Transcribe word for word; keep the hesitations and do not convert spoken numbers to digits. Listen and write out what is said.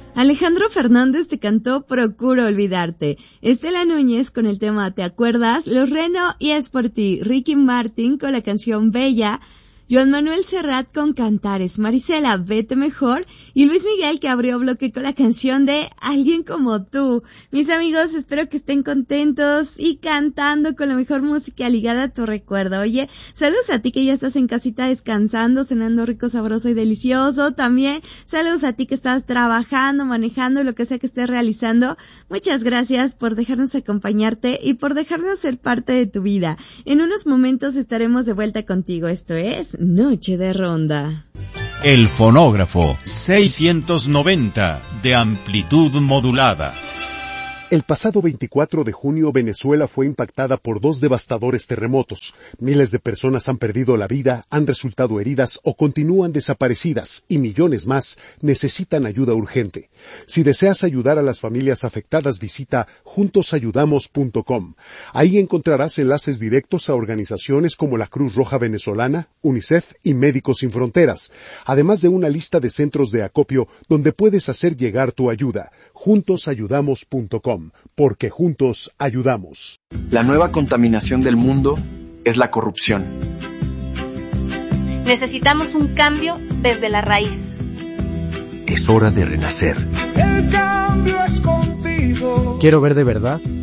Alejandro Fernández te cantó Procuro Olvidarte. Estela Núñez con el tema ¿Te acuerdas? Los Reno y Es por ti. Ricky Martin con la canción Bella. Joan Manuel Serrat con Cantares, Marisela, Vete Mejor, y Luis Miguel que abrió bloque con la canción de Alguien Como Tú. Mis amigos, espero que estén contentos y cantando con la mejor música ligada a tu recuerdo. Oye, saludos a ti que ya estás en casita descansando, cenando rico, sabroso y delicioso. También saludos a ti que estás trabajando, manejando, lo que sea que estés realizando. Muchas gracias por dejarnos acompañarte y por dejarnos ser parte de tu vida. En unos momentos estaremos de vuelta contigo. Esto es Noche de Ronda. El fonógrafo seiscientos noventa de amplitud modulada. El pasado veinticuatro de junio, Venezuela fue impactada por dos devastadores terremotos. Miles de personas han perdido la vida, han resultado heridas o continúan desaparecidas, y millones más necesitan ayuda urgente. Si deseas ayudar a las familias afectadas, visita juntos ayudamos punto com. Ahí encontrarás enlaces directos a organizaciones como la Cruz Roja Venezolana, UNICEF y Médicos Sin Fronteras, además de una lista de centros de acopio donde puedes hacer llegar tu ayuda. juntos ayudamos punto com. Porque juntos ayudamos. La nueva contaminación del mundo es la corrupción. Necesitamos un cambio desde la raíz. Es hora de renacer. El cambio es contigo. Quiero ver de verdad